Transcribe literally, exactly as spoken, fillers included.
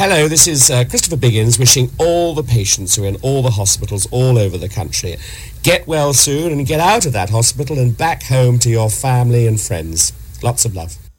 hello, this is uh, Christopher Biggins wishing all the patients who are in all the hospitals all over the country, get well soon and get out of that hospital and back home to your family and friends. Lots of love.